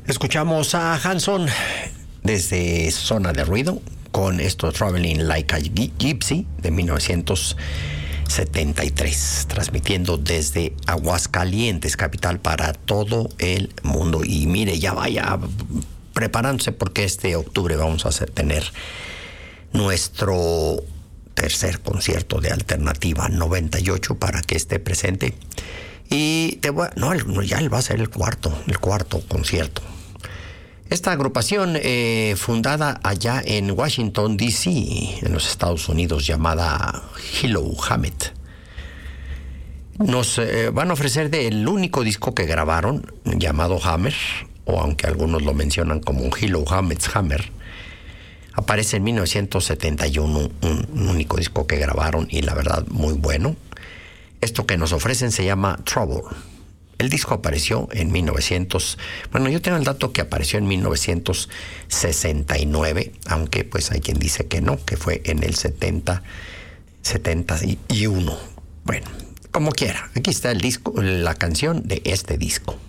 Escuchamos a Hanson desde Zona de Ruido con esto Traveling Like a Gypsy de 1973, transmitiendo desde Aguascalientes, capital para todo el mundo. Y mire, ya vaya preparándose porque este octubre vamos a tener nuestro tercer concierto de Alternativa 98 para que esté presente. Y ya va a ser el cuarto concierto. Esta agrupación fundada allá en Washington, D.C., en los Estados Unidos, llamada Hello Hammett, nos van a ofrecer del único disco que grabaron, llamado Hammer, o aunque algunos lo mencionan como un Hello Hammett's Hammer. Aparece en 1971, un único disco que grabaron y la verdad muy bueno. Esto que nos ofrecen se llama Trouble. El disco apareció en 1900... Bueno, yo tengo el dato que apareció en 1969, aunque pues hay quien dice que no, que fue en el 71. Bueno, como quiera, aquí está el disco, la canción de este disco.